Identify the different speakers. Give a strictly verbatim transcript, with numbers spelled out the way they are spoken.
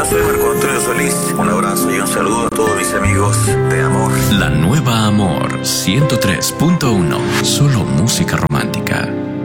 Speaker 1: soy Marco Antonio Solís. Un abrazo y un saludo a todos mis amigos de Amor.
Speaker 2: La nueva Amor ciento tres punto uno. Solo música romántica.